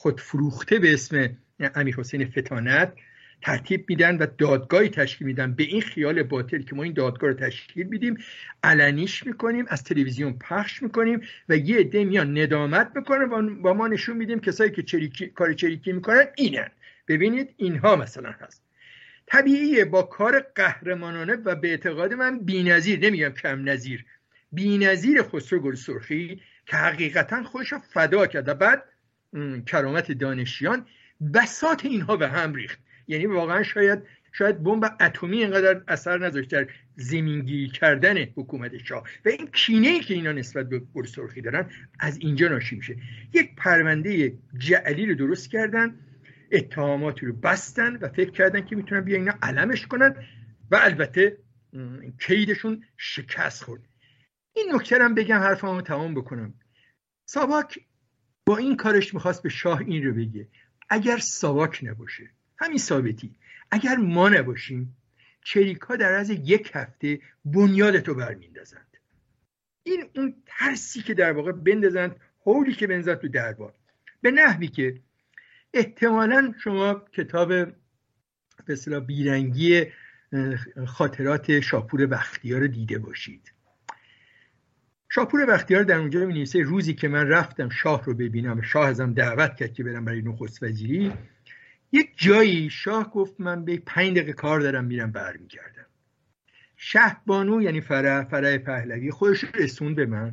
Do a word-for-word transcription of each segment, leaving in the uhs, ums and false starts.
خودفروخته به اسم امیرحسین فتانت ترتیب میدن و دادگاهی تشکیل میدن به این خیال باطل که ما این دادگاه رو تشکیل میدیم، علنیش میکنیم، از تلویزیون پخش میکنیم و یه عده میان ندامت میکنن و ما نشون میدیم کسایی که چریکی، کار چریکی میکنن اینن، ببینید اینها مثلا هست. طبیعیه با کار قهرمانانه و به اعتقاد من بی‌نظیر، نمیگم کم نظیر، بی‌نظیر خسرو گلسرخی که حقیقتا خودش رو فدا کرد و بعد کرامت دانشیان بساط اینها به هم ریخت. یعنی واقعا شاید شاید بمب اتمی اینقدر اثر نذاشت در زمینگیری کردن حکومت شاه و این کینه‌ای که اینا نسبت به گلسرخی دارن از اینجا ناشی میشه. یک پرونده جعلی رو درست کردن، اتهاماتی رو بستن و فکر کردن که میتونن بیا اینا علمش کنن و البته کیدشون شکست خورد. این نکته هم بگم حرفمو تمام بکنم. ساواک با این کارش میخواست به شاه این رو بگه اگر ساواک نباشه، همین ثابتی، اگر ما نباشیم چریکا در از یک هفته بنیادتو برمیندازند. این اون ترسی که در واقع بندازند، هولی که بندازند تو دربار، به نحوی که احتمالاً شما کتاب به اصطلاح بیرنگی خاطرات شاپور بختیار رو دیده باشید. شاپور بختیار در اونجا می‌نویسه روزی که من رفتم شاه رو ببینم، شاه ازم دعوت کرد که برم برای نخست وزیری، یک جایی شاه گفت من به پنج دقیقه کار دارم میرم برمیگردم. شهبانو یعنی فرح فرح پهلوی خودش رسون به من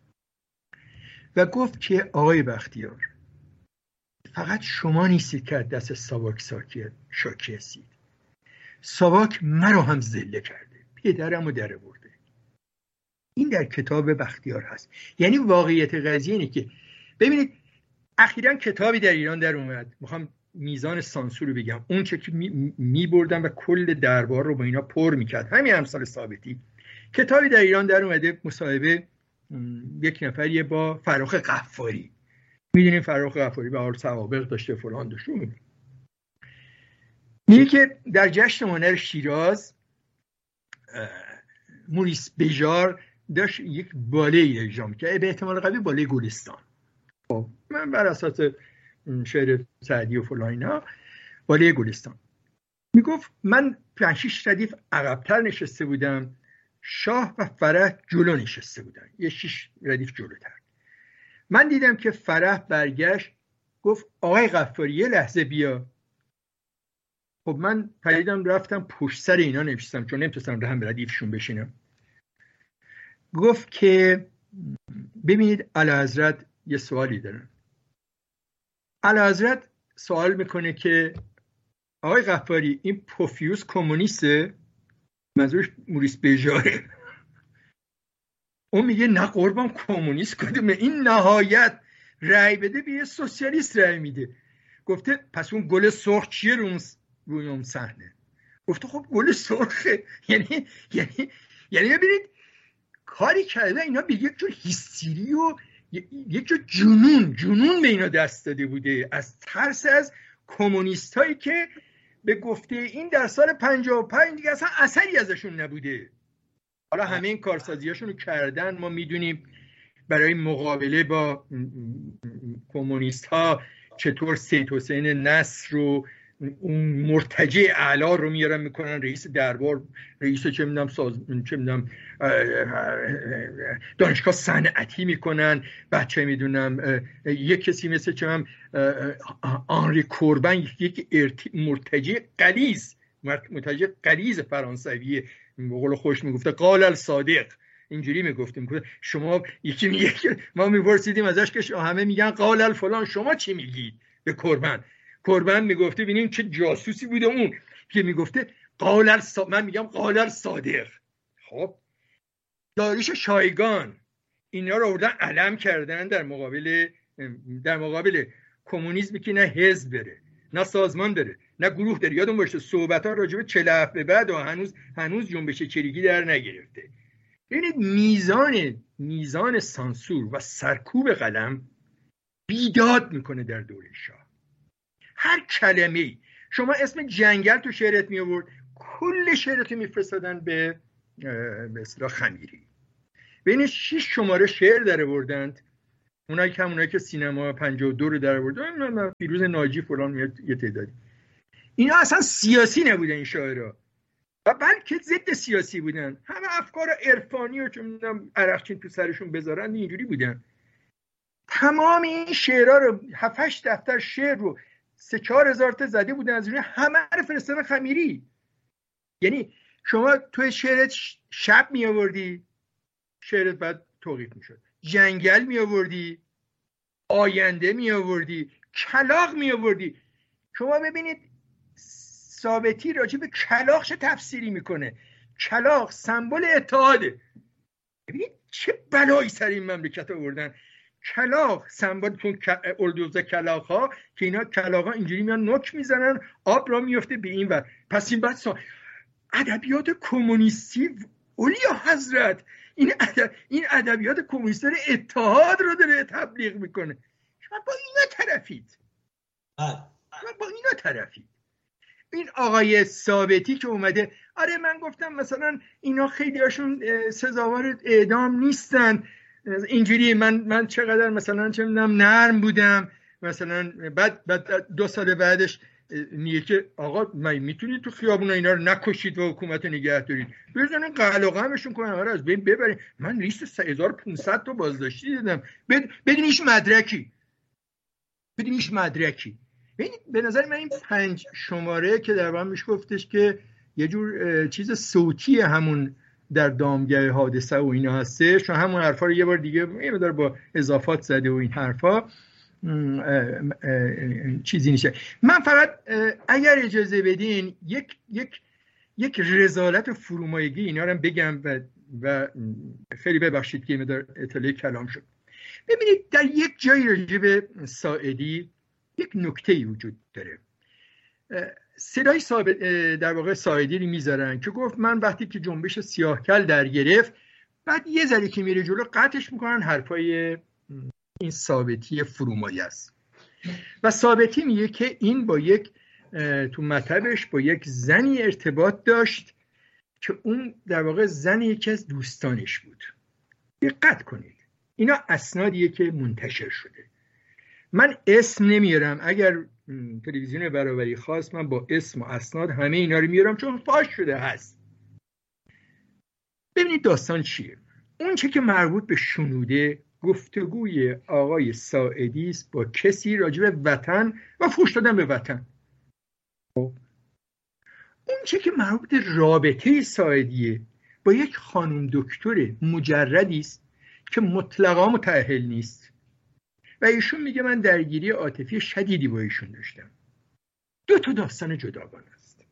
و گفت که آقای بختیار فقط شما نیستید که دست ساواک شاکی هستید، ساواک مرا هم ذله کرده، پدرم رو در برده. این در کتاب بختیار هست. یعنی واقعیت قضیه اینه که ببینید اخیراً کتابی در ایران در اومد، میخوام میزان سانسور رو بگم، اون چه که می بردن و کل دربار رو با اینا پر میکرد، همین امثال ثابتی. کتابی در ایران در اومده، مصاحبه یک نفریه با فراخ غفاری. میدونین فراخ غفاری به حال سوابق داشته، فلان داشته. میگه که در جشن هنر شیراز موریس بژار داشت یک باله‌ای اجرا می‌کرد، به احتمال قوی باله گلستان. خب من بر اساس شعر سعدی و فلان اینا باله گلستان. میگفت من پنج شش ردیف عقب‌تر نشسته بودم، شاه و فرح جلو نشسته بودن، یه شش ردیف جلوتر. من دیدم که فرح برگشت گفت آقای غفاری یه لحظه بیا. خب من پریدم رفتم پشت سر اینا نشستم چون نمیتونستم رو هم ردیفشون بشینم. گفت که ببینید اعلیحضرت یه سوالی دارن. اعلیحضرت سوال میکنه که آقای غفاری این پوفیوس کمونیسته؟ منظورش موریس بژاره. اون میگه نه قربان کمونیست کدومه، این نهایت رأی بده به یه سوسیالیست رأی میده. گفته پس اون گل سرخ چیه رو اون صحنه؟ گفته خب گل سرخه. یعنی یعنی یعنی ببینید کاری کرده اینا به یک جور هیستری و یک جور جنون جنون به اینا دست داده بوده، از ترس از کمونیست هایی که به گفته این در سال پنجاه و پنج دیگه اصلا اثری ازشون نبوده. حالا همه این کارسازی هاشون رو کردن، ما میدونیم برای مقابله با کمونیست ها چطور سید حسین نصر رو اون مرتجع اعلی رو میارن میکنن رئیس دربار، رئیس چه میدونم ساز چه میدونم دانشگاه صنعتی میکنن، بچه میدونم یک کسی مثل چه هم آنری کوربن یک مرتجع غلیظ مرتجع غلیظ فرانسوی به قول خوش میگفته قال الصادق، اینجوری میگفتیم شما یکی میگه ما میپرسیدیم ازش که همه میگن قال الفلان، شما چی میگید به کوربن؟ کوربن میگفته ببینیم چه جاسوسی بوده اون که میگفته قال الصادق، من میگم قال الصادق. خب داریوش شایگان اینا رو آوردن علم کردن در مقابل در مقابل کمونیسمی که نه حزب بره نه سازمان بره نه گروه داره. یادون باشه صحبت‌ها راجع به چهل به بعد و هنوز هنوز جنبش چریکی در نگرفته. ببینید میزان میزان سانسور و سرکوب قلم بیداد میکنه در دوره شاه. هر کلمه‌ای شما اسم جنگل تو شعرت می آورد، کل شعرت میفرستادن به به اصطلاح خمیری. بین شش شماره شعر در آوردند اونایی که همونایی که سینما پنجاه و دو رو در آوردن، فیروز ناجی فلان یه تعدادی، اینا اصلا سیاسی نبودن این شاعرها و بلکه ضد سیاسی بودن. همه افکار عرفانی رو چون عرقچین تو سرشون بذارن اینجوری بودن. تمام این شعرها رو هفت هشت دفتر شعر رو سه چهار هزار تا زده بودن، از اون همه رو فرستادن خمیری. یعنی شما توی شعرت شب می آوردی، شعرت بعد توقیف می شد. جنگل می آوردی، آینده می آوردی، کلاغ می آوردی. شما ببینید ثابتی راجع به کلاغ چه تفسیری میکنه. کلاغ سمبل اتحاده. ببینید چه بلایی سر این مملکت آوردن. کلاغ سمبل چون اردوزه کلاغ ها که اینا کلاغ ها اینجوری میان نوک میزنن، آب را میفته به این ور. پس این بعد سا... ادبیات کمونیستی اولیا حضرت، این ادب... این ادبیات کمونیستی اتحاد رو داره تبلیغ میکنه. شما با اینا طرفید، شما با اینا طرفید. این آقای ثابتی که اومده، آره من گفتم مثلا اینا خیلی هاشون سزاوار اعدام نیستن، اینجوری من من چقدر مثلا چه میدونم نرم بودم مثلا. بعد بعد دو سال بعدش میگه که آقا من میتونید تو خیابونا اینا رو نکشید و حکومت نگه دارید، بزنین قلقمشون کنن، آره از بین ببرین. من لیست سه هزار و پانصد تا بازداشتی دادم بدون هیچ مدرکی، بدون هیچ مدرکی. به نظر من این پنج شماره که در واقع میشه گفتش که یه جور چیز صوتی همون در دامگاه حادثه و اینا هسته، چون همون حرفا رو یه بار دیگه یه مقدار با اضافات زده و این حرفا چیزی نیست. من فقط اگر اجازه بدین یک یک یک رذالت فرومایگی اینا رو بگم و و خیلی ببخشید که مقدار اطلاع کلام شد. ببینید در یک جایی راجع به ساعدی یک نکته‌ای وجود داره. صدای در واقع ساعدی رو میذارن که گفت من وقتی که جنبش سیاهکل در گرفت، بعد یه ذره که میره جلو قطعش میکنن حرفای این ثابتی فرومایه است. و ثابتی میگه که این با یک تو مطلبش با یک زنی ارتباط داشت که اون در واقع زن یکی از دوستانش بود. دقت کنید اینا اسنادیه که منتشر شده. من اسم نمیارم، اگر تلویزیون برابری خواست من با اسم و اسناد همه اینا رو میارم چون فاش شده هست. ببینید داستان چیه. اون چه که مربوط به شنوده گفتگوی آقای ساعدی است با کسی راجع به وطن و فحش دادن به وطن. اون چه که مربوط به رابطه ساعدیه با یک خانم دکتر مجردی است که مطلقا متأهل نیست و ایشون میگه من درگیری عاطفی شدیدی با ایشون داشتم. دو تا داستان جداگانه است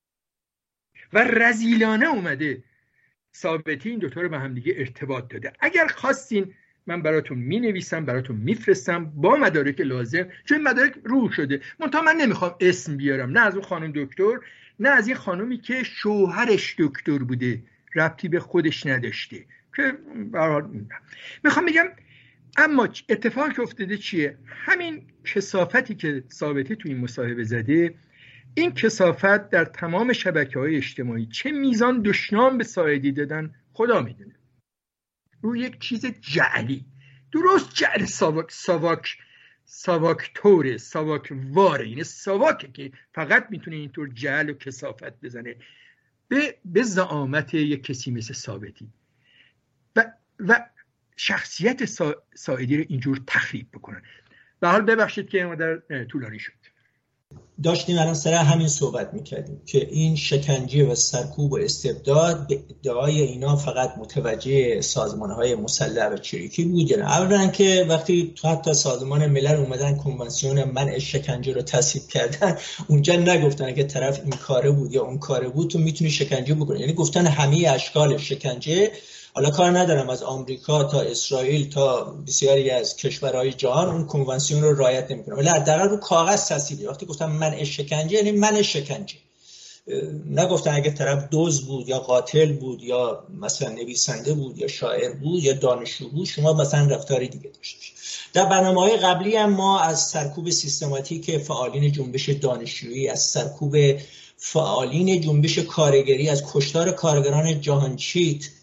و رذیلانه اومده ثابتی این دوتا رو به هم دیگه ارتباط داده. اگر خواستین من براتون می نویسم، براتون میفرستم با مدارک لازم، چون مدارک روح شده. منتها من نمیخوام اسم بیارم، نه از اون خانم دکتر نه از این خانومی که شوهرش دکتر بوده ربطی به خودش نداشته که برحال میخوام بگم. اما اتفاقی که افتاده چیه؟ همین کثافتی که ثابتی تو این مصاحبه زده، این کثافت در تمام شبکه‌های اجتماعی چه میزان دشنام به ساعدی دادن خدا میدونه. روی یک چیز جعلی، درست جعل ساواک ساواک ساواکتوره، ساواکواره، این ساواکه که فقط میتونه اینطور جعل و کثافت بزنه به به زعامت یک کسی مثل ثابتی و و شخصیت سا... ساعدی رو اینجور تخریب بکنن. به حال ببخشید که مقدار طولانی شد. داشتیم الان سر همین صحبت میکردیم که این شکنجه و سرکوب و استبداد به ادعای اینا فقط متوجه سازمانهای مسلح و چریکی بود. یعنی اولا که وقتی تو حتی سازمان ملل اومدن کنوانسیون منع شکنجه رو تصویب کردن، اونجا نگفتن که طرف این کاره بود یا اون کاره بود تو میتونی شکنجه بکنی، یعنی گفتن همه اشکال شکنجه. حالا کار ندارم از آمریکا تا اسرائیل تا بسیاری از کشورهای جهان اون کنوانسیون رو رعایت نمی‌کنن، ولی حداقل رو کاغذ تصویبه. وقتی گفتم منع شکنجه یعنی منع شکنجه، نگفتن اگه طرف دزد بود یا قاتل بود یا مثلا نویسنده بود یا شاعر بود یا دانشجو بود شما مثلا رفتاری دیگه داشته باشید. در برنامه‌های قبلی هم ما از سرکوب سیستماتیک فعالین جنبش دانشجویی، از سرکوب فعالین جنبش کارگری، از کشتار کارگران جهانچیت،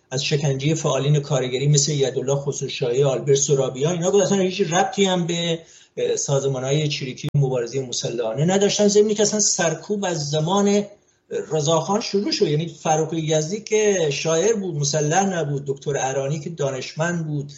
از شکنجه فعالین کارگری مثل یدالله خسروشاهی، آلبرت سورابیا، اینا بود اصلا هیچ ربطی هم به سازمان‌های چریکی مبارزه مسلحانه نداشتن. ضمن که اصلا سرکوب از زمان رضاخان شروع شد. یعنی فروخ یزدی که شاعر بود، مسلح نبود، دکتر ارانی که دانشمند بود،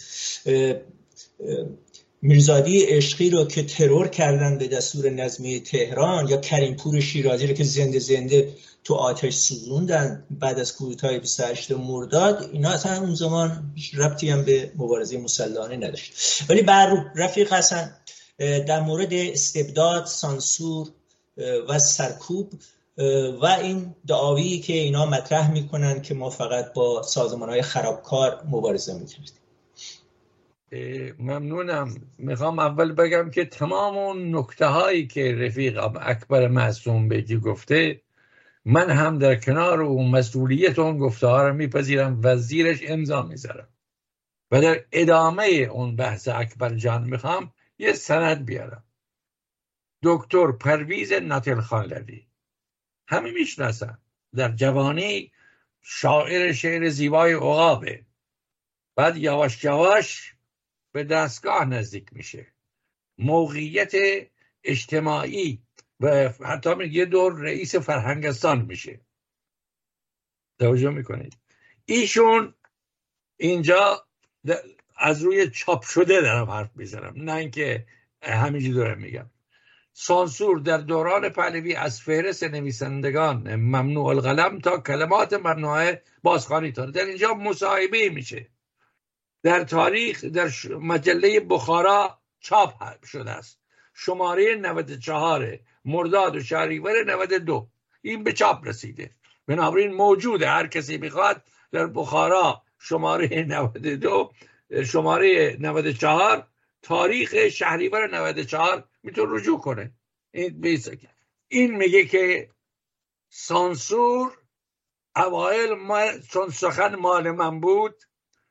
میرزادی عشقی رو که ترور کردن به دستور نظمیه تهران، یا کریمپور شیرازی رو که زنده زنده تو آتش سوزوندن بعد از کودتای بیست و هشتم مرداد، اینا اصلا اون زمان هیچ ربطی هم به مبارزه مسلحانه نداشت. ولی بر رفیق حسن در مورد استبداد، سانسور و سرکوب و این دعاوی که اینا مطرح میکنن که ما فقط با سازمان‌های خرابکار مبارزه میکنیم. ممنونم. میخوام اول بگم که تمام اون نکته هایی که رفیقم اکبر معصوم بگی گفته، من هم در کنار اون مسئولیت اون گفته ها رو میپذیرم و زیرش امضا میذارم. و در ادامه اون بحث اکبر جان میخوام یه سند بیارم. دکتر پرویز ناتل خانلری همه میشناسن، در جوانی شاعر شعر زیبای عقابه، بعد یواش یواش به دستگاه نزدیک میشه، موقعیت اجتماعی و حتی یه دور رئیس فرهنگستان میشه. توجه میکنید؟ ایشون اینجا از روی چاپ شده دارم حرف میزنم، نه اینکه همینجوری دارم میگم. سانسور در دوران پهلوی از فهرست نویسندگان ممنوع القلم تا کلمات ممنوعه بازخوانی تا در اینجا مصاحبه میشه. در تاریخ در مجله بخارا چاپ شده است، شماره نود و چهار مرداد و شهریور نود و دو این به چاپ رسیده. بنابراین موجوده، هر کسی میخواد در بخارا شماره نود و دو شماره نود و چهار تاریخ شهریور نود و چهار میتونه رجوع کنه. این, این میگه که سانسور اوائل ما چون سخن مال من بود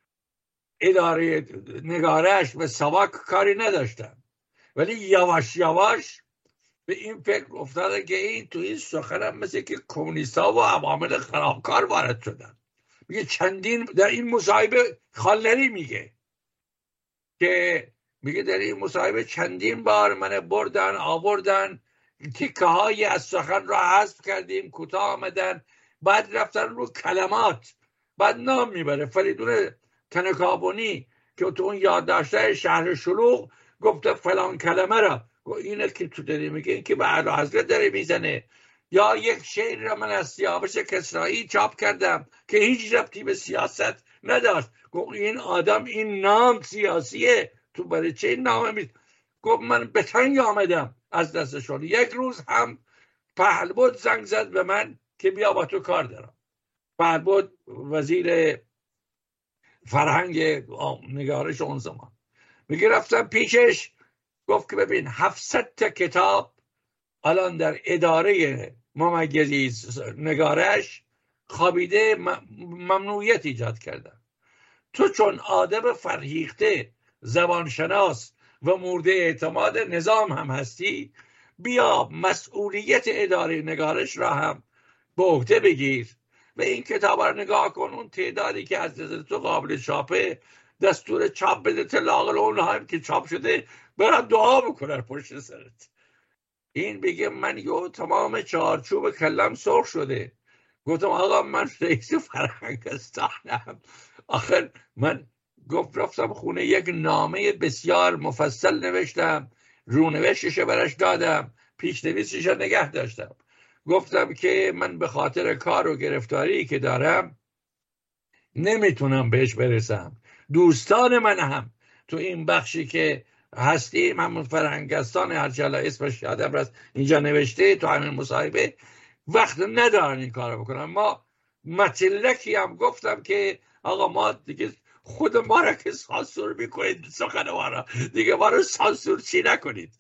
اداره نگارش و سواک کاری نداشتن، ولی یواش یواش به این فکر افتاده که این تو این سخن هم مثل که کمونیستا و عوامل خرابکار وارد شدن. میگه چندین در این مصاحبه خانلری میگه که میگه در این مصاحبه چندین بار من بردن آوردن، تیکه های از سخن را حذف کردیم، کوتاه آمدن، بعد رفتن رو کلمات، بعد نام میبره فریدون تنکابونی که تو اون یادداشته شهر شلوغ گفته فلان کلمه را، اینه که تو داری میگه این که به اعلی حضرت داره میزنه. یا یک شعر را من از سیاوش کسرایی چاپ کردم که هیچ ربطی به سیاست نداشت. گفت این آدم این نام سیاسیه، تو برای چه این نامه می؟ گفت من به تنگ آمدم از دستشون. یک روز هم پهلبد زنگ زد به من که بیا با تو کار دارم. پهلبد وزیر فرهنگ نگارش اون زمان. میگه رفتم پیشش، گفت که ببین هفتصد تا کتاب الان در اداره ممیزی نگارش خوابیده، ممنوعیت ایجاد کردن. تو چون آدم فرهیخته، زبانشناس و مورد اعتماد نظام هم هستی، بیا مسئولیت اداره نگارش را هم به عهده بگیر و این کتاب را نگاه کن. اون تعدادی که از نظر تو قابل چاپه دستور چاپ بده، تلاقل اونها هم که چاپ شده برای دعا بکنن پشت سرت. این بگه من یه تمام چارچوب کلم سرخ شده. گفتم آقا من رئیس فرهنگستانم. آخر من گفت رفتم خونه یک نامه بسیار مفصل نوشتم، رونوشتش برش دادم، پیشنویسش رو نگه داشتم. گفتم که من به خاطر کار و گرفتاری که دارم نمیتونم بهش برسم. دوستان من هم تو این بخشی که هستیم، همون فرهنگستان هرچلا اسمش یادم رست اینجا نوشته تو همین مصاحبه، وقت ندارن این کارو بکنن. ما متلکی هم گفتم که آقا ما دیگه خود ما را که سانسور میکنید، سخن ما را دیگه ما رو سانسور چی نکنید.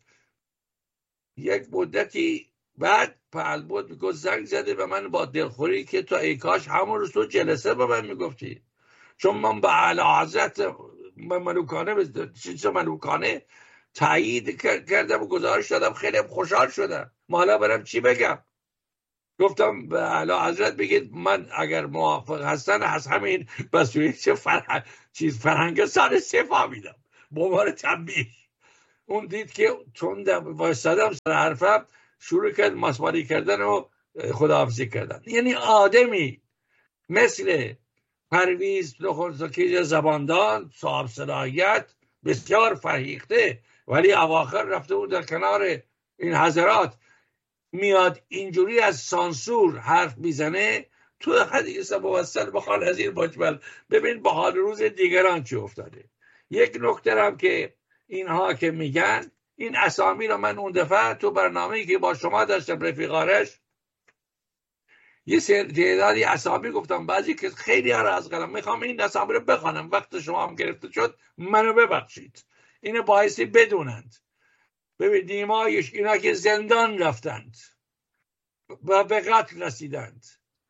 یک مدتی بعد پهلبد میگه زنگ زده به من با دلخوری که تو ای کاش همون روز تو جلسه به من میگفتی، چون من به اعلی حضرت ملوکانه چیز ملوکانه تایید کردم و گزارش دادم، خیلی خوشحال شدم، ما حالا برم چی بگم. گفتم به اعلی حضرت بگید من اگر موافق هستن از همین مسئولیت فرهنگ چیز فرهنگ سال سفا میدم به عنوان تنبیه. اون دید که چون وایسادم سر حرفم شروع کرد مسماری کردن و خداحافظی کردن. یعنی آدمی مثل پرویز نخست‌وزیر زباندان صاحب صلاحیت بسیار فرهیخته، ولی اواخر رفته بود در کنار این حضرات میاد اینجوری از سانسور حرف میزنه. تو حدیث موصل بخوان از این مجمل ببین به حال روز دیگران چی افتاده. یک نکته هم که اینها که میگن این اسامی رو من اون دفعه تو برنامه‌ای که با شما داشتم رفیقارش یه سری تعدادی اسامی گفتم، بعضی که خیلی ها از قلم میخوام این اسامی رو بخوانم، وقت شما هم گرفته شد منو ببخشید. اینو بایستی بدونند. ببین نیمایش اینا که زندان رفتند و به قتل رسیدند،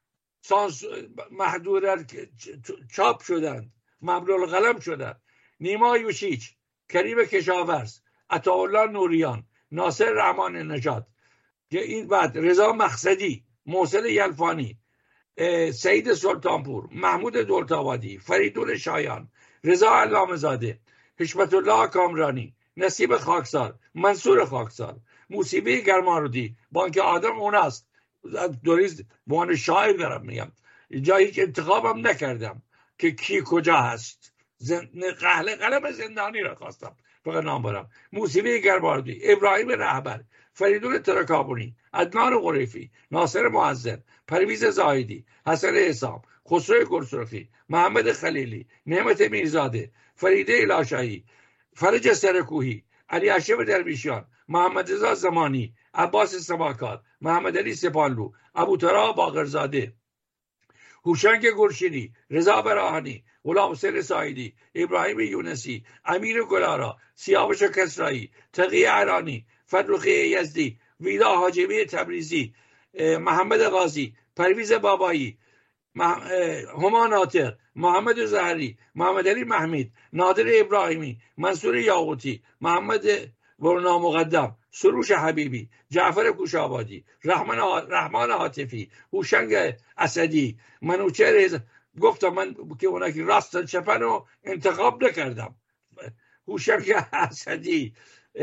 محدود چاپ شدند، مملول قلم شدند. نیما یوشیچ، کریم کشاورز، عطاالله نوریان، ناصر رحمان نژاد، این بعد رضا مقصدی، محسن یلفانی، سعید سلطانپور، محمود دولت‌آبادی، فریدون شایان، رضا علامه‌زاده، حشمت الله کامرانی، نصیب خاکسار، منصور خاکسار، موسیبی گرمارودی، بانک آدم اون است. دوریز بوان شاعر دارم میگم، اینجا هیچ انتخابم نکردم که کی کجا هست. قهل قلم زندانی را خواستم فقط نام برم. موسیبی گرمارودی، ابراهیم رهبر، فریدون ترکابونی، عدنان قریفی، ناصر معظم، پرویز زاهدی، حسن حسام، خسرو گلسرخی، محمد خلیلی، نعمت میرزاده، فریده الاشایی، فرج سرکوهی، علی هاشم درویشیان، محمد رضا زمانی، عباس سماکار، محمد علی سپانلو، ابوتراب باقرزاده، هوشنگ گلشینی، رضا براهانی، غلام حسین سایدی، ابراهیم یونسی، امیر گلارا، سیاوش کسرایی، تقی عرانی، فرخی یزدی، ویدا حاجمی تبریزی، محمد غازی، پرویز بابایی، هما ناطق، محمد زهری، محمد علی محمید، نادر ابراهیمی، منصور یاقوتی، محمد ورنا مقدم، سروش حبیبی، جعفر کوشابادی، رحمان رحمان عاطفی، هوشنگ اسدی، منوچهر. گفتم من که اونا که راستن چپن رو انتخاب نکردم. هوشنگ اسدی،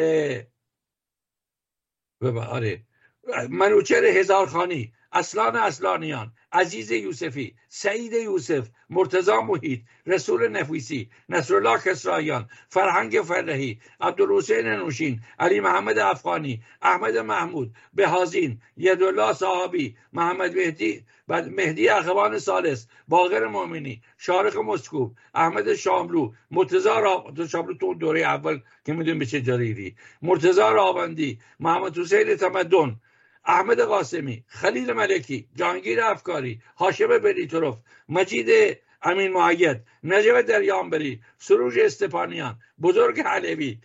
آره، منوچهر هزارخانی، اصلان اصلانیان، عزیز یوسفی، سعید یوسف، مرتضی محیط، رسول نفیسی، نصرالله کسرایان، فرهنگ فرهی، عبدالحسین نوشین، علی محمد افغانی، احمد محمود، بهازین، یدالله صحابی، محمد مهدی، مهدی اخوان ثالث، باقر مومنی، شارق مسکوب، احمد شاملو، مرتضی را شاملو تو دوره اول که میدونیم به چه دلیلی، مرتضی راوندی، محمد حسین تمدن، احمد قاسمی، خلیل ملکی، جهانگیر افکاری، هاشم بریتروف، مجید امین معید، نجف دریانبری، سروش استپانیان، بزرگ علوی،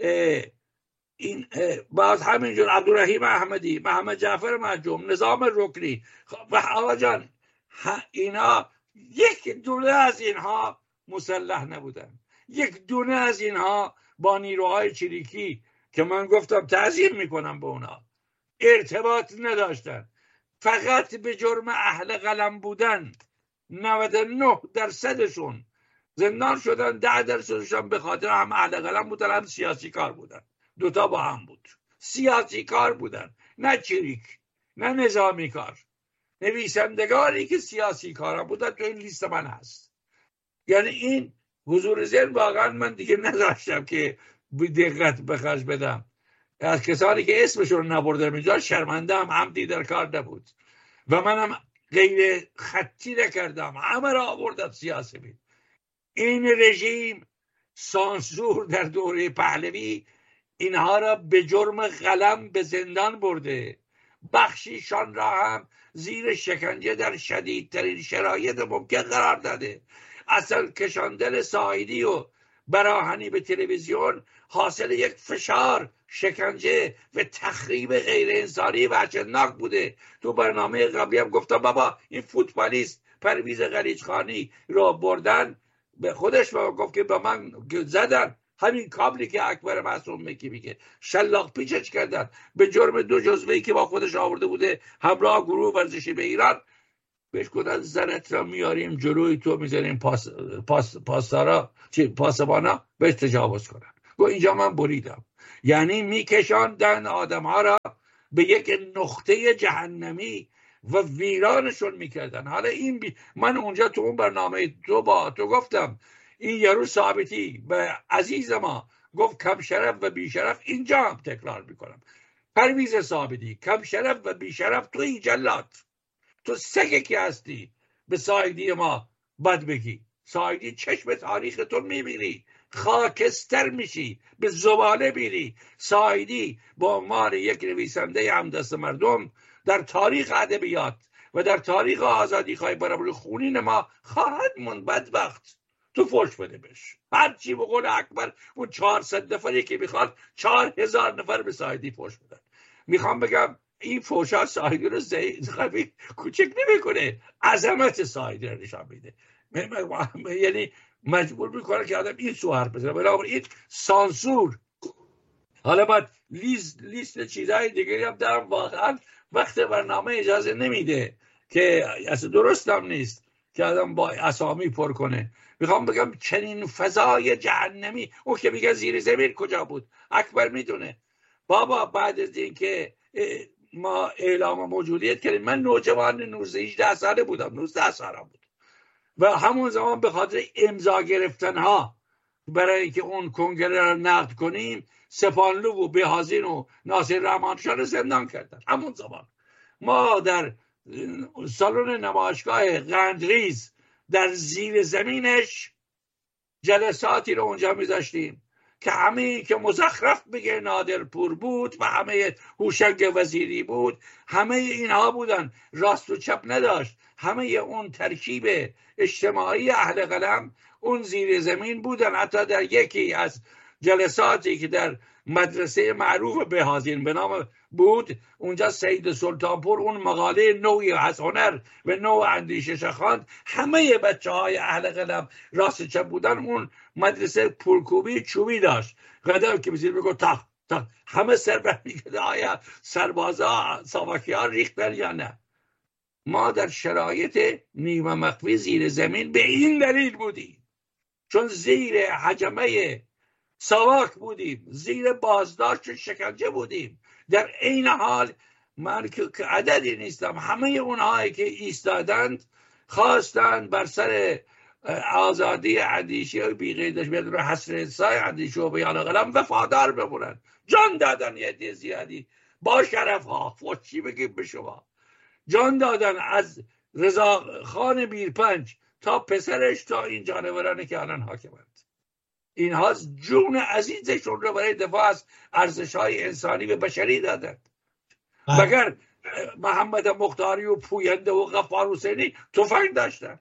این باز همینجور عبدالرحیم احمدی، محمد جعفر محجوم، نظام رکنی و آقا جان، اینا یک دونه از اینها مسلح نبودن. یک دونه از اینها با نیروهای چریکی که من گفتم تعظیم میکنم به اونا ارتباط نداشتن. فقط به جرم اهل قلم بودن نود و نه درصدشون زندان شدن، ده درصدشون به خاطر هم اهل قلم بودن هم سیاسی کار بودن. دوتا با هم بود، سیاسی کار بودن، نه چریک نه نظامی کار. نویسندگانی که سیاسی کار بودن تو این لیست من هست. یعنی این حضور ذهن واقعا من دیگه نداشتم که به دقت به خرج بدم. از کسانی که اسمشون رو نبردم اینجا شرمنده هم عمدی در کار نبود و منم غیر خطی نکردم، همه را آوردم سیاسی بید. این رژیم سانسور در دوره پهلوی اینها را به جرم قلم به زندان برده، بخشیشان را هم زیر شکنجه در شدیدترین شرایط ممکن قرار داده. اصلا کشاندن سایدی و براهنی به تلویزیون حاصل یک فشار، شکنجه و تخریب غیر انسانی وحشتناک بوده. تو برنامه قبلی هم گفتم بابا این فوتبالیست پرویز قلیچخانی را بردن به خودش و گفت که به من زدن، همین کابلی که اکبر معصوم مکی میگه شلاق پیچش کردن به جرم دو جزوه‌ای که با خودش آورده بوده همراه گروه ورزشی به ایران، بهش گفتن زنت را میاریم جلوی تو میذاریم پاس پاس پاسدارا چی پاسبانا بهش تجاوز کنن. گو اینجا من بریدم. یعنی میکشاندن آدم ها را به یک نقطه جهنمی و ویرانشون میکردن. حالا این بی... من اونجا تو اون برنامه تو با تو گفتم این یارو ثابتی به عزیز ما گفت کم شرف و بی شرف، اینجا هم تکرار میکنم. پرویز ثابتی کم شرف و بی شرف توی جلاد، تو سگه که هستی به سایدی ما بد بگی. سایدی چشم تاریختون میبینی خاکستر میشی، به زباله میری. سایدی با عنوان یک نویسنده همدست مردم در تاریخ ادبیات و در تاریخ آزادی خواهی برابر خونین ما خواهد موند. بدبخت تو فوش بده بش هر چی به قول اکبر اون چهارصد نفری که میخواد چهار هزار نفر به سایدی فوش بدن. میخوام بگم این فوشا سایدی رو خفیف کوچک نمیکنه، عظمت سایدی رو نشان میده. یعنی مجبور میکنه که آدم این سو حرف بزنه. بنابراین سانسور. حالا بعد لیست لیست چیزهای دیگری هم دارم، واقعا وقت برنامه اجازه نمیده که اصلا درست هم نیست که آدم با اسامی پر کنه. میخوام بگم چنین فضای جهنمی، او که میگه زیر زمین کجا بود اکبر میدونه. بابا بعد از این که ما اعلام موجودیت کردیم، من نوجوان نوزده هجده ساله بودم، نوزده سالم بود و همون زمان به خاطر امضا گرفتن ها برای اینکه اون کنگره رو نقد کنیم سپانلو و بهازین و ناصر رحمانشاه رو زندان کردن. همون زمان ما در سالن نمایشگاه قندریز در زیر زمینش جلساتی رو اونجا میذاشتیم که همه که مزخرف بگه نادرپور بود و همه هوشنگ وزیری بود، همه اینها بودن، راست و چپ نداشت. همه اون ترکیب اجتماعی اهل قلم اون زیر زمین بودن. حتی در یکی از جلساتی که در مدرسه معروف بهازین به نام بود، اونجا سید سلطانپور اون مقاله نوعی از هنر و نوع اندیشش خواند. همه بچه های اهل قلم راست چپ بودن. اون مدرسه پرکوبی چوبی داشت، قدم که بزیر بگو تا تا همه سر برمیگرده آیا سربازا ساواکی ها ریختن یا نه. ما در شرایط نیمه مخفی زیر زمین به این دلیل بودیم چون زیر حجمه ساواک بودیم، زیر بازداشت و شکنجه بودیم. در این حال من که عددی نیستم، همه اونهایی که ایستادند خواستند بر سر آزادی اندیشه و بی‌قیدش بدون حصر انسای اندیشه و بیان قلم وفادار بمونن. جان دادن یه دی زیادی با شرف ها، فوشی بگیم به شما، جان دادن از رضا خان بیرپنج تا پسرش تا این جانورانی که الان حاکمند. اینها جون عزیزشون رو برای دفاع از ارزش‌های انسانی و بشری دادند. مگر محمد مختاری و پوینده و غفار حسینی تفنگ داشتن؟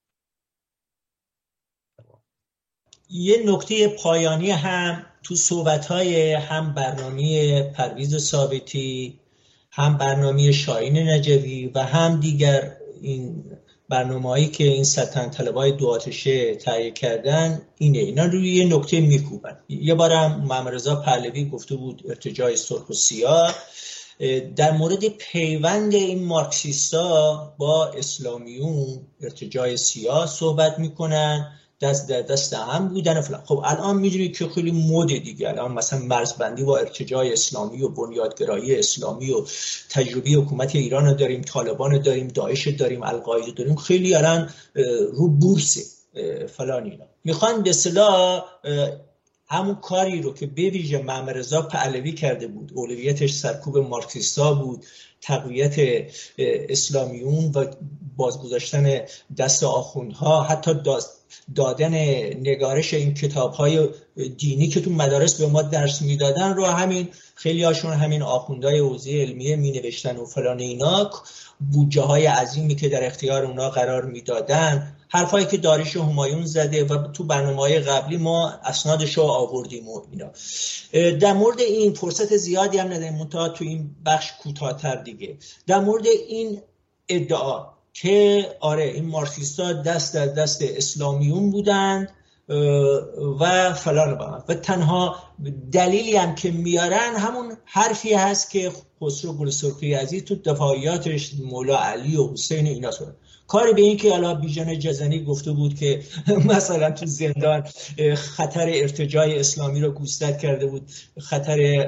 یه نکته پایانی هم تو صحبت‌های هم برنامه پرویز ثابتی، هم برنامه شاهین نجوی و هم دیگر این برنامه‌هایی که این ستن طلبای دو آتشه تهیه کردن اینه، اینا روی یه نکته میکوبن. یه بارم محمد رضا پهلوی گفته بود ارتجاع سرخ و سیاه در مورد پیوند این مارکسیستا با اسلامیون، ارتجاع سیاه صحبت میکنن، دست در دست هم بودن فلان. خب الان میدونید که خیلی مود دیگه، الان مثلا مرزبندی با ارتجاع اسلامی و بنیادگرایی اسلامی و تجربه حکومت ایران رو داریم، طالبان رو داریم، داعش داریم، القاعده داریم، خیلی الان رو بورس فلان اینا میخوان به اصطلاح همون کاری رو که به ویژه محمد رضا پهلوی کرده بود، اولویتش سرکوب مارکسیستا بود، تقویت اسلامیون و بازگذاشتن دست آخوندها، حتی دادن نگارش این کتاب‌های دینی که تو مدارس به ما درس میدادن رو همین خیلی هاشون همین آخوندهای حوزه علمیه می نوشتن و فلان اینا، بودجه های عظیمی که در اختیار اونا قرار میدادن، حرفایی که داریوش همایون زده و تو برنامه‌های قبلی ما اسنادش رو آوردیم و اینا. در مورد این فرصت زیادی هم نداریم، منتها تو این بخش کوتاه‌تر دیگه در مورد این ادعا که آره این مارکسیستا دست در دست اسلامیون بودند و فلان با و تنها دلیلی هم که میارن همون حرفی هست که خسرو گل سرخی عزیز تو دفاعیاتش مولا علی و حسین اینا سرن. کاری به این که الان بیژن جزنی گفته بود که مثلا تو زندان خطر ارتجاع اسلامی رو گوشزد کرده بود، خطر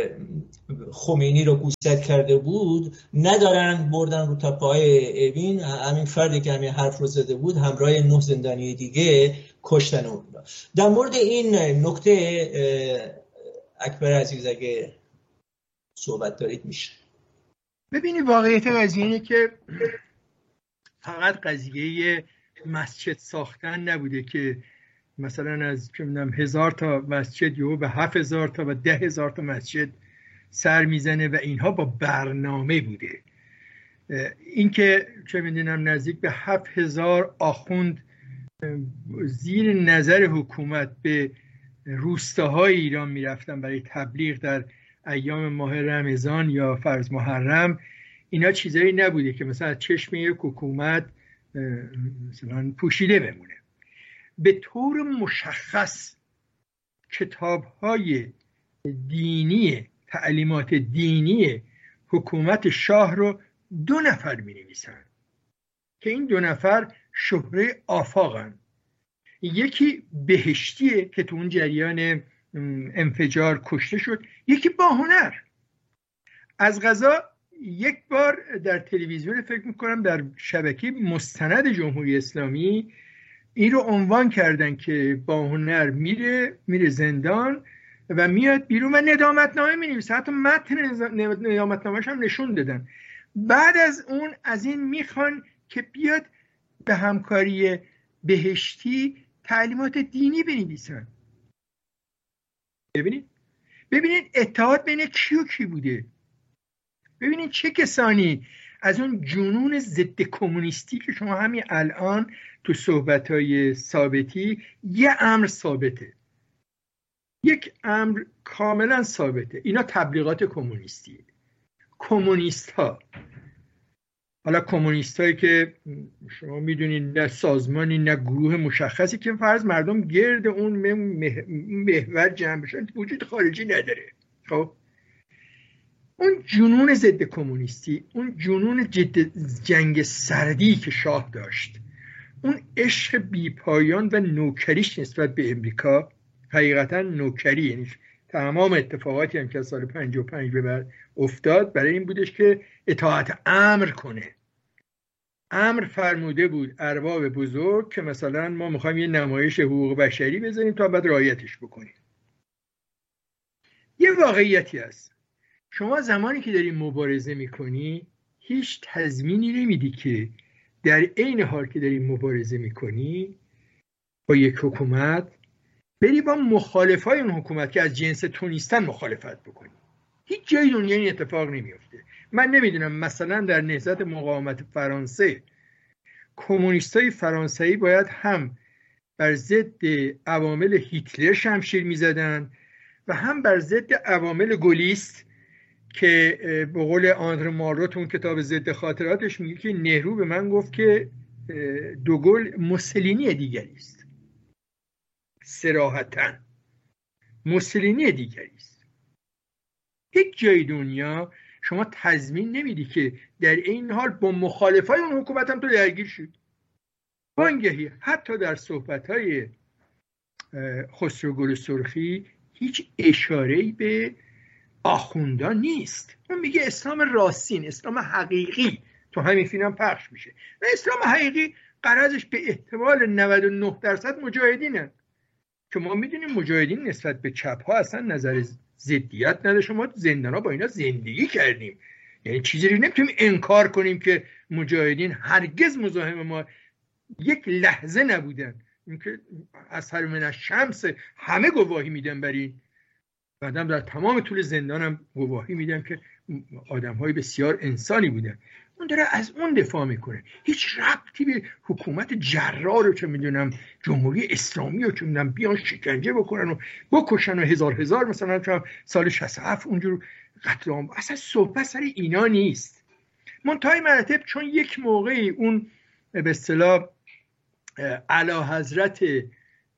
خمینی رو گوشزد کرده بود، ندارن، بردن رو تپه‌های اوین. همین فردی که همین حرف رو زده بود همراه نه زندانی دیگه کشتن اون. در مورد این نکته اکبر عزیز اگه صحبت دارید میشه. ببینی واقعیت قضیه اینه که فقط قضیه مسجد ساختن نبوده که مثلا از چه می‌دونم هزار تا مسجد یهو به هفت هزار تا و ده هزار تا مسجد سر میزنه و اینها با برنامه بوده. اینکه چه می‌دونم نزدیک به هفت هزار آخوند زیر نظر حکومت به روستاهای ایران میرفتن برای تبلیغ در ایام ماه رمضان یا فرض محرم، اینا چیزایی نبوده که مثلا از چشم یک حکومت مثلا پوشیده بمونه. به طور مشخص کتاب‌های دینی، تعلیمات دینی حکومت شاه رو دو نفر می‌نویسن که این دو نفر شهره آفاقن. یکی بهشتیه که تو اون جریان انفجار کشته شد، یکی باهنر. از قضا یک بار در تلویزیون فکر میکنم در شبکه مستند جمهوری اسلامی این رو عنوان کردن که باهنر میره میره زندان و میاد بیرون و ندامتنامه مینویسه، حتی متن ندامتنامه‌اش هم نشون دادن. بعد از اون از این میخوان که بیاد به همکاری بهشتی تعلیمات دینی بنویسن. ببینید ببینید اتحاد بین کی و کی بوده. ببینید چه کسانی از اون جنون ضد کمونیستی که شما همین الان تو صحبت‌های ثابتی یه امر ثابته، یک امر کاملا ثابته، اینا تبلیغات کمونیستیه. کمونیست ها، حالا کمونیست هایی که شما میدونید نه سازمانی نه گروه مشخصی که فرض مردم گرد اون محور جمع بشن وجود خارجی نداره. خب اون جنون ضد کمونیستی، اون جنون جد جنگ سردی که شاه داشت، اون عشق بیپایان و نوکریش نسبت به امریکا، حقیقتا نوکری، یعنی تمام اتفاقاتی هم که از سال پنجاه و پنج به بعد افتاد برای این بودش که اطاعت امر کنه. امر فرموده بود ارباب بزرگ که مثلا ما میخوایم یه نمایش حقوق بشری بزنیم تا بعد رعایتش بکنیم. یه واقعیتی هست، شما زمانی که داری مبارزه میکنی هیچ تضمینی نمیدی که در عین حال که داری مبارزه میکنی با یک حکومت بری با مخالفای اون حکومت که از جنس تو نیستن مخالفت بکنی. هیچ جای دنیا این اتفاق نمیفته. من نمیدونم مثلا در نهضت مقاومت فرانسه کمونیستای فرانسوی باید هم بر ضد عوامل هیتلر شمشیر میزدن و هم بر ضد عوامل گلیست که به قول آندره مارو تو اون کتاب ضد خاطراتش میگه که نهرو به من گفت که دوگل موسولینی دیگری است. صراحتاً موسولینی دیگری است. هیچ جای دنیا شما تضمین نمیدی که در این حال با مخالفای اون حکومت هم تو درگیر شد. وانگهی حتی در صحبت‌های خسرو گل سرخی هیچ اشاره‌ای به آخوندان نیست. اون میگه اسلام راستین، اسلام حقیقی تو همین فیلم هم پخش میشه و اسلام حقیقی قرضش به احتمال نود و نه درصد مجاهدینه که ما میدونیم مجاهدین نسبت به چپ ها اصلا نظر ضدیت نداشت. ما زندان ها با اینا زندگی کردیم، یعنی چیزی رو نمیتونیم انکار کنیم که مجاهدین هرگز مزاحم ما یک لحظه نبودن. اینکه اثر من الشمس همه گواهی میدن بر این. بعدم در تمام طول زندانم گواهی میدم که آدم‌های بسیار انسانی بودن. اون داره از اون دفاع میکنه، هیچ ربطی به حکومت جرار رو چه میدونم جمهوری اسلامی رو چه میدونم بیان شکنجه بکنن و بکشن و هزار هزار مثلا چون سال شصت و هفت اونجور قتل عام، اصلا صحبت سر اینا نیست. منتهای مراتب چون یک موقعی اون به اصطلاح اعلی حضرت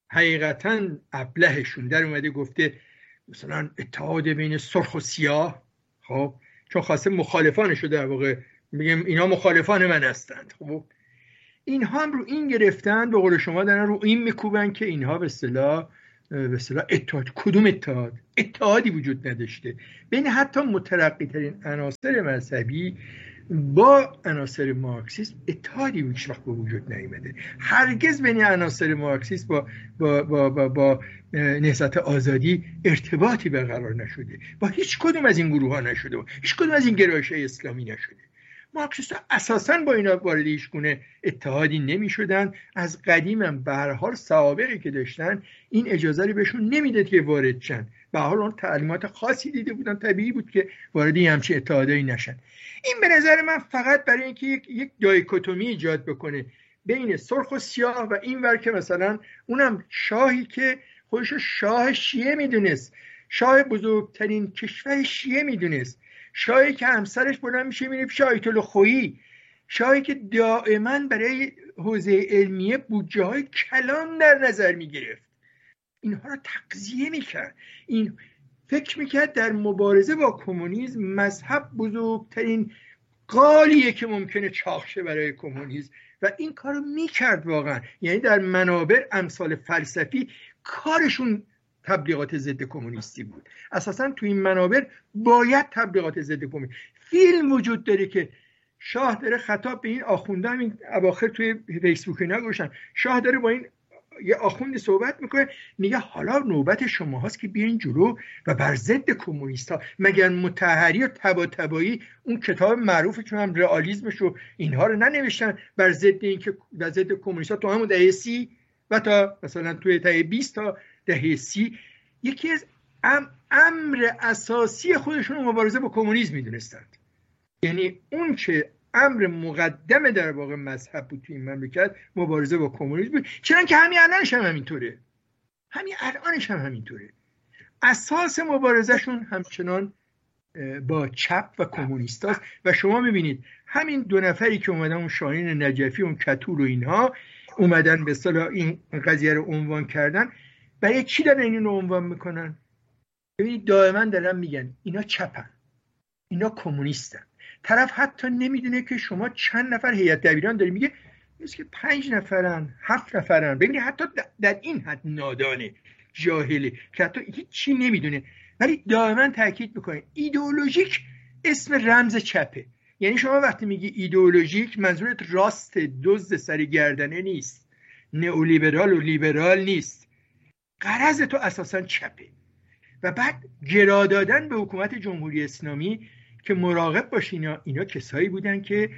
حقیقتا ابلهشون در اومده گفته مثلا اتحاد بین سرخ و سیاه، خب چون خواسته مخالفانشو در واقع میگم اینا مخالفان من هستند، خب اینها هم رو این گرفتن، به قول شما دارن رو این میکوبن که اینها به اصطلاح به اصطلاح اتحاد. کدوم اتحاد؟ اتحادی وجود نداشته بین حتی مترقی ترین عناصر مذهبی با عناصر مارکسیسم. اتحادی هیچ وقت به وجود نیامده. هرگز بین عناصر مارکسیسم با با با با, با نهضت آزادی ارتباطی برقرار نشده، با هیچ کدوم از این گروه ها نشده، هیچ کدوم از این گرایش‌های اسلامی نشده. مارکسیست‌ها اساساً با اینا وارد هیچ گونه اتحادی نمی‌شدن. از قدیم هم به هر حال سوابقی که داشتن این اجازه رو بهشون نمیداد که وارد شن. به هر حال اون تعلیمات خاصی دیده بودن، طبیعی بود که وارد همچین اتحادایی نشن. این به نظر من فقط برای اینکه یک یک دایکوتومی ایجاد بکنه بین سرخ و سیاه و این ور که مثلا اونم شاهی که خودش شاه شیعه میدونست، شاه بزرگترین کشور شیعه میدونست، شاهی که همسرش بلند میشه میره پیش آیت الله خویی، شاهی که دائما برای حوزه علمیه بودجه های کلان در نظر میگرفت، اینها رو تقضیه میکرد. این فکر میکرد در مبارزه با کمونیسم مذهب بزرگترین قالیه که ممکنه چاق شه برای کمونیسم و این کارو میکرد واقعا. یعنی در منابر امثال فلسفی کارشون تبلیغات ضد کمونیستی بود. اساسا تو این منابر باید تبلیغات ضد کمونیستی. فیلم وجود داره که شاه داره خطاب به این آخونده، همین اواخر توی فیسبوک اینا گوشن، شاه داره با این یه آخوندی صحبت میکنه، میگه حالا نوبت شما هاست که بیاین جلو و بر ضد کمونیستا. مگر مطهری و طباطبایی اون کتاب معروفی که هم رئالیسمش و اینها رو ننوشتن بر ضد این که بر ضد کمونیستا تو همون دهه سی و تا مثلا توی دهه بیست تا دهه سی یکی از ام امر اساسی خودشون مبارزه با کمونیسم میدونستند. یعنی اون که امر مقدم در واقع مذهب بود توی این مملکت مبارزه با کمونیسم بود، چون که همین الانش هم همینطوره، همین الانش هم همینطوره. اساس مبارزهشون همچنان با چپ و کمونیستاست و شما میبینید همین دو نفری که اومدن، اون شاهین نجفی، اون کتور و اینها اومدن به اصطلاح این قضیه رو عنوان کردن. برای چی دارن اینو عنوان میکنن؟ ببینید دائما دارن میگن اینا چپن، اینا کمونیستن. طرف حتی نمیدونه که شما چند نفر هیئت دبیران داری، میگه مثل که پنج نفرن، هفت نفرن. ببینید حتی در این حد نادانه، جاهله که حتی هیچ چی نمیدونه، ولی دائما تاکید میکنه ایدئولوژیک اسم رمز چپه. یعنی شما وقتی میگی ایدئولوژیک منظورت راست دزد سر گردنه نیست، نئولیبرال و لیبرال نیست، غرض تو اساسا چپه. و بعد گرا دادن به حکومت جمهوری اسلامی که مراقب باشین اینا, اینا کسایی بودن که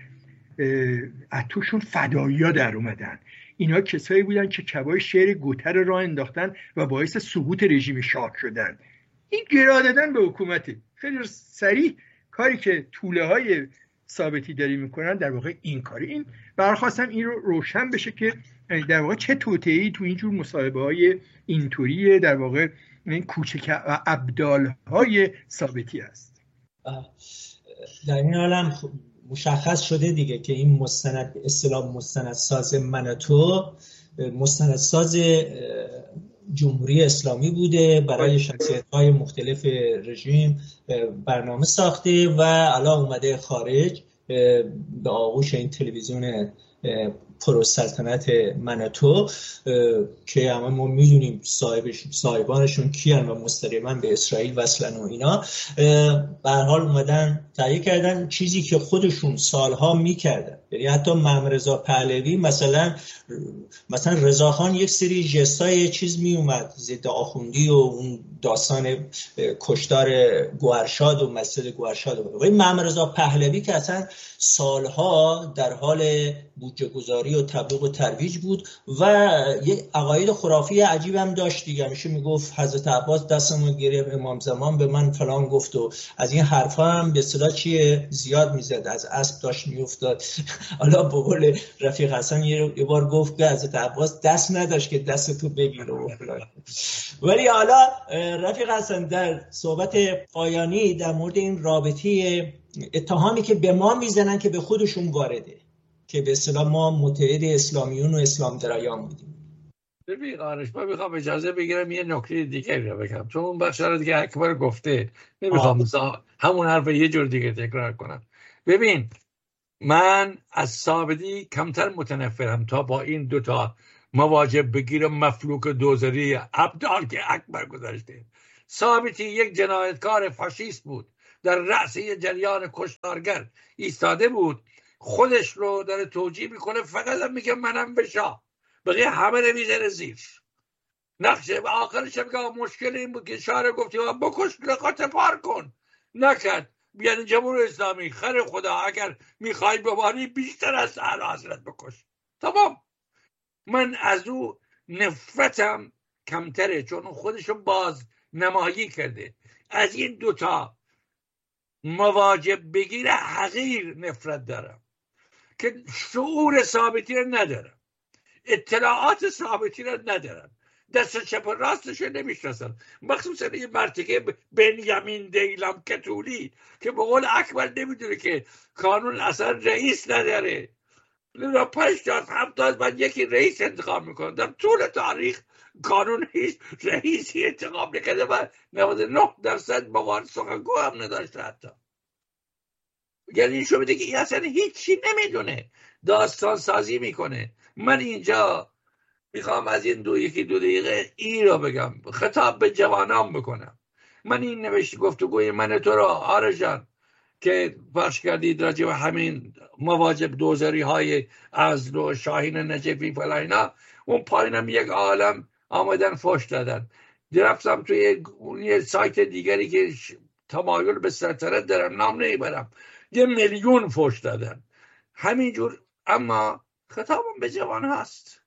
از توشون فدایی‌ها در اومدن، اینا کسایی بودن که کبای شعر گوتر رو راه انداختن و باعث سقوط رژیم شاه شدن. این گرا دادن به حکومت خیلی سریع کاری که توله های ثابتی داری میکنن در واقع این کاری. این برخواستم این رو روشن بشه که در واقع چه توطئه‌ای تو اینجور مصاحبه های اینطوریه در واقع این کوچک و ابدال های ثابتی است. در این حالم مشخص شده دیگه که این مستند به اصطلاح مستندساز من و تو مستندساز جمهوری اسلامی بوده، برای شخصیت‌های مختلف رژیم برنامه ساخته و الان اومده خارج به آغوش این تلویزیون پروسلطنت من و تو که همه ما میدونیم صاحبش صاحبانشون کیان و مستقیما به اسرائیل وصلن و اینا، به هر حال اومدن تهیه کردن چیزی که خودشون سالها میکردن. یعنی حتی محمد رضا پهلوی مثلا مثلا رضاخان یک سری ژستای چیز میومد ضد آخوندی و اون داستان کشتار گوهرشاد و مسجد گوهرشاد، ولی محمد رضا پهلوی که اصلا سالها در حال بودجه گذاری و تبلیغ و ترویج بود و یک عقاید خرافی عجیب هم داشت دیگه. میشه میگفت حضرت عباس دستمو گرفت، امام زمان به من فلان گفت و از این حرفا هم به اصطلاح چیه زیاد میزد، از اسب داشت میافتاد. حالا به قول رفیق حسن یه بار گفت که حضرت عباس دست نداشت که دست تو بگیره و فلان. ولی حالا رفیق حسن در صحبت پایانی در مورد این رابطه اتهامی که به ما میزنن که به خودشون وارده، که به اصطلاح ما متحد اسلامیون و اسلام درایان بودیم. ببین آرش، من میخوام اجازه بگیرم یه نکته دیگه رو بگم، چون اون بخش رو دیگه اکبر گفته، نمیخوام همون حرف یه جور دیگه تکرار کنم. ببین من از ثابتی کمتر متنفرم تا با این دوتا مواجب بگیر مفلوک دوزری ابدال که اکبر گذاشته. ثابتی یک جنایتکار فاشیست بود، در رأس یه جریان کشتارگر ایستاده بود، خودش رو داره توجیه میکنه، فقط هم میگه منم به شاه، بقیه همه رو میذاره زیر نقشه. و آخرش هم که مشکل این بود که شاه گفتی بکش لقات پار کن، نکرد. یعنی جمهوری اسلامی خیر خدا اگر میخوای بباری بیشتر از اعلی حضرت بکش. تمام. من از او نفرتم کمتره، چون خودشو باز نمایی کرده. از این دوتا مواجب بگیر حقیر نفرت دارم که شعور ثابتی رو ندارم، اطلاعات ثابتی رو ندارم، دست چپ و راستش رو نمیشناسم، مخصوصا این مرتکه بنیامین دیلم کتولی که به قول اکبر نمیدونه که کانون اصلا رئیس نداره. لذا پشتاد هفتاد بعد یکی رئیس انتخاب میکنه. در طول تاریخ کانون هیچ رئیسی انتخاب نکرده و نود و نه درصد موارد سخنگو هم نداشته حتی. یعنی این شو بده که این اصلا هیچی نمیدونه، داستان سازی میکنه. من اینجا میخوام از این دو یکی دو دقیقه این را بگم، خطاب به جوانان بکنم. من این نوشت گفتگوی من تو را آرش جان که پخش کردید راجع به همین مواجب دوزاری های از دو شاهین نجفی فلاینا، اون پایینم یک عالم آمدن فوش دادن. رفتم توی یه سایت دیگری که تمایل به سلطنت دارم، نام نمیبرم، یه میلیون فوش دادن همینجور. اما خطابم به جوان هست،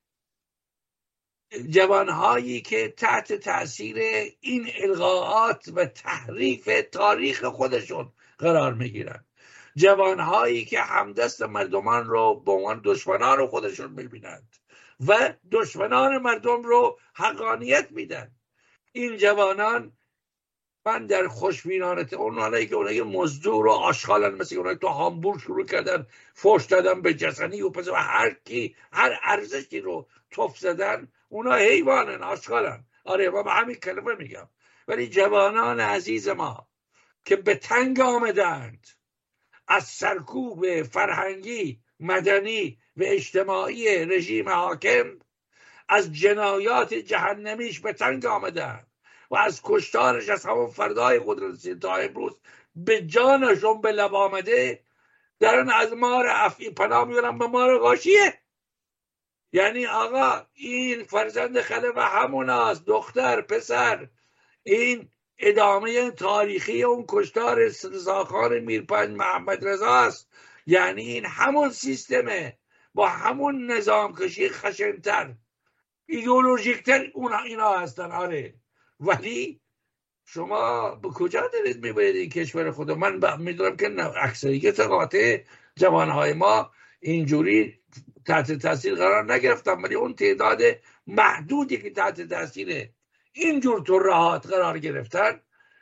جوانهایی که تحت تاثیر این الغاءات و تحریف تاریخ خودشون قرار میگیرن، جوانهایی که همدست مردمان رو به عنوان دشمنان رو خودشون میبینند و دشمنان مردم رو حقانیت میدن. این جوانان، من در خوشبینانت اونایی که اونایی مزدور و آشغالن، مثل اونایی تو هامبورگ شروع کردن فوش دادن به جسنی و پس و هر کی هر ارزشی رو توف زدن، اونا حیوانن، آشغالن. آره من همین کلمه میگم. ولی جوانان عزیز ما که به تنگ آمدند از سرکوب فرهنگی، مدنی و اجتماعی رژیم حاکم، از جنایات جهنمیش به تنگ آمدند و از کشتارش از همون فردای قدرت تا امروز به جانشون به لب آمده، دارن از مار افعی پناه میبرن به مار غاشیه. یعنی آقا این فرزند خلف همون است، دختر پسر، این ادامه تاریخی اون کشتار رضاخان میرپنج محمد رضا است. یعنی این همون سیستمه با همون نظام کشی خشنتر، ایدئولوژیکتر اونا اینا هستن. آره ولی شما به کجا دارید میبرید این کشور خود؟ من میدونم که اکثریت قاطع جوانهای ما اینجوری تحت تاثیر قرار نگرفتن، ولی اون تعداد محدودی که تحت تاثیر اینجور ترهات قرار گرفتن،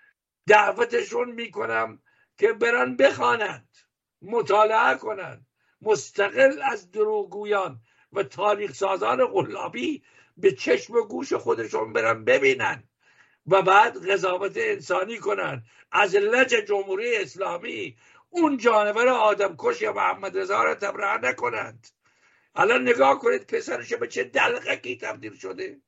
دعوتشون میکنم که برن بخوانند، مطالعه کنند، مستقل از دروغگویان و تاریخ سازان قلابی به چشم و گوش خودشون برن ببینن و بعد قضاوت انسانی کنن. از لج جمهوری اسلامی اون جانور آدم کش یا محمد رضا را تبرئه نکنند. الان نگاه کنید پسرش به چه دلقکی تبدیل شده.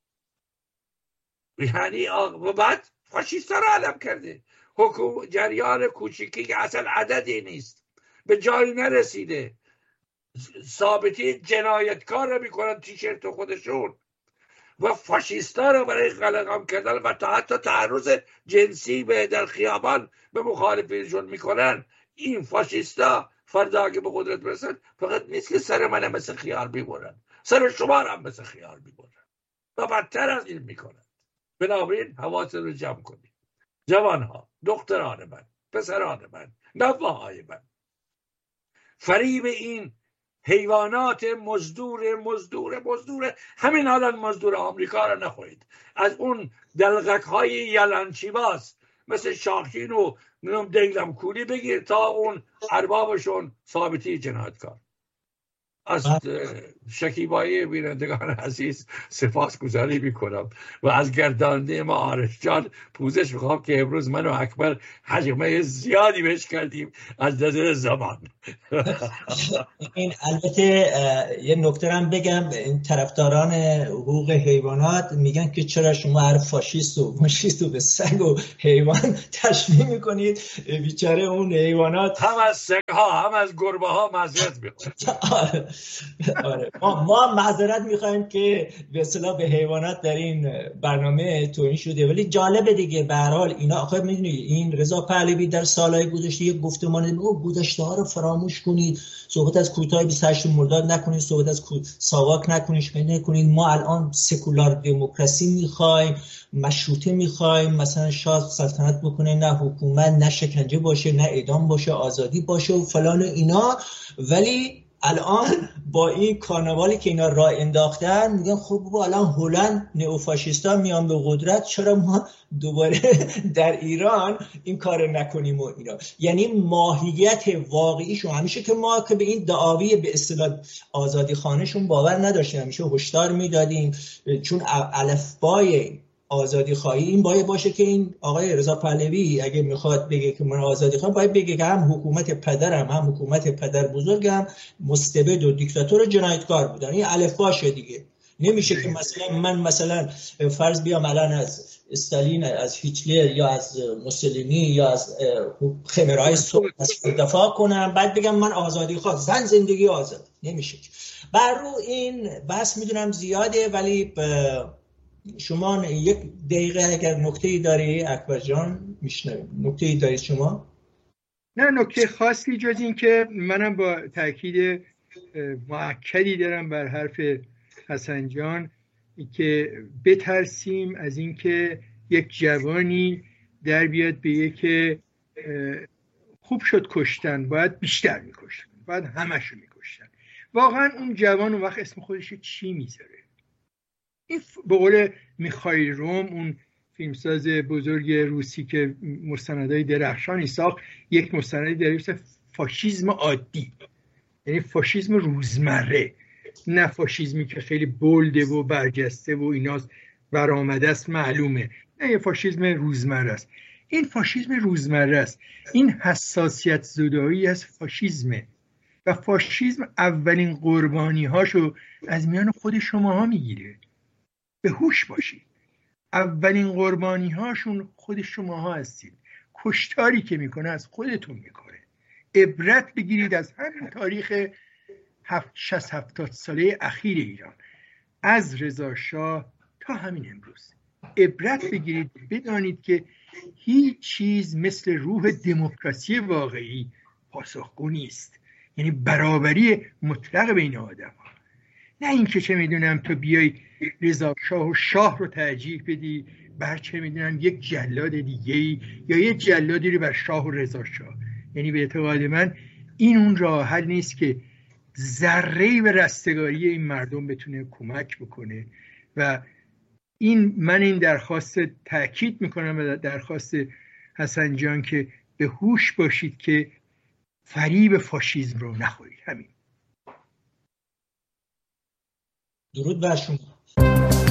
یعنی و بعد فاشیستا را علم کرده. حکومت جریان کوچیکی که اصلا عددی نیست، به جایی نرسیده، ثابتی جنایتکار را میکنن تیشرت خودشون و فاشیستا را برای قلقم کردن و تا حتی تعرض جنسی به در خیابان به مخالفینشون میکنن. این فاشیستا فردا که به قدرت برسن فقط نیست که سر من مثل خیار میبرن، سر شما هم مثل خیار میبرن و بدتر از این میکنن. بنابراین حواستون رو جمع کنید. جوانها، دختران من، پسران من، نوه‌های من، فریب این حیوانات مزدور مزدور مزدور همین الان مزدور آمریکا را نخورید. از اون دلغک های یلنچی باز مثل شاخین و دیلم کولی بگیر تا اون اربابشون ثابتی جنایتکار. از شکیبایی بینندگان عزیز سپاسگزاری میکنم و از گرداننده ما عارف جان پوزش میخوام که امروز من و اکبر حجمه زیادی بهش کردیم از نظر زمان. این البته یه نکته هم بگم، این طرفداران حقوق حیوانات میگن که چرا شما هر فاشیست و ماشیست و به سگ و حیوان تشبیه میکنید، بیچاره اون حیوانات هم از سگ ها هم از گربه ها معذرت میخوایم. آره ما ما معذرت میخوایم که به اصطلاح به حیوانات در این برنامه توهین شده، ولی جالبه دیگه. به هر حال اینا آخه میدونید این رضا پهلوی در سالهای گذشته یک گفتمان او گذشته ها رو فراموش کنید، صحبت از کوتاه بیست و هشت مرداد نکنید، صحبت از ساواک نکنید، نکنید. ما الان سکولار دموکراسی میخوایم، مشروطه میخوایم، مثلا شاه سلطنت بکنه، نه حکومت، نه شکنجه باشه، نه اعدام باشه، آزادی باشه و فلان اینا. ولی الان با این کارناوالی که اینا راه انداختن میگن خب بابا الان هلند نئوفاشیستا میان به قدرت، چرا ما دوباره در ایران این کار نکنیم و اینا. یعنی ماهیت واقعیشون همیشه که ما که به این دعاوی به اصطلاح آزادی خانهشون باور نداشتیم، همیشه هشدار میدادیم، چون الفبای آزادی خواهی این باید باشه که این آقای رضا پهلوی اگه میخواد بگه که من آزادی خواهم باید بگه که هم حکومت پدرم هم حکومت پدر بزرگم مستبد و دیکتاتور و جنایتکار بودن. این الفباشه دیگه. نمیشه که مثلا من مثلا فرض بیام الان از استالین، از هیتلر یا از موسولینی یا از خمرهای سوئیس دفاع کنم بعد بگم من آزادی خواه، زن زندگی آزاد. نمیشه. بر رو این بحث میدونم زیاده، ولی شما یک دقیقه اگر نکته‌ای داری اکبر جان میشنویم. نکته‌ای دارید شما؟ نه نکته خاصی جز این که منم با تاکید مؤکدی دارم بر حرف حسن جان که بترسیم از اینکه یک جوانی در بیاد به یک خوب شد کشتن باید بیشتر میکشتن، باید همشو میکشتن. واقعا اون جوان اون وقت اسم خودش چی میذاره؟ این به قول میخائیل روم، اون فیلمساز بزرگ روسی که مستندهای درخشانی ساخت، یک مستندی در اسم فاشیسم عادی، یعنی فاشیسم روزمره، نه فاشیسمی که خیلی بولده و برجسته و ایناست برآمده است معلومه، نه یه فاشیسم روزمره است. این فاشیسم روزمره است، این حساسیت زدایی از فاشیسمه و فاشیسم اولین قربانی هاشو از میان خود شماها میگیره. به هوش باشید، اولین قربانی هاشون خود شماها هستید. کشتاری که میکنه از خودتون میکنه. عبرت بگیرید از همین تاریخ شصت هفتاد ساله اخیر ایران، از رضا شاه تا همین امروز. عبرت بگیرید، بدانید که هیچ چیز مثل روح دموکراسی واقعی پاسخگو نیست، یعنی برابری مطلق بین آدم ها. نه اینکه چه میدونم تو بیای رضا شاه و شاه رو ترجیح بدی بر چه میدونم یک جلاد دیگه‌ای یا یک جلادی رو بر شاه و رضا شاه. یعنی به اعتقاد من این اون راه حل نیست که ذره‌ای به رستگاری این مردم بتونه کمک بکنه. و این من این درخواست تأکید میکنم و درخواست حسن جان که به هوش باشید که فریب فاشیسم رو نخورید. همین. درود بر شما.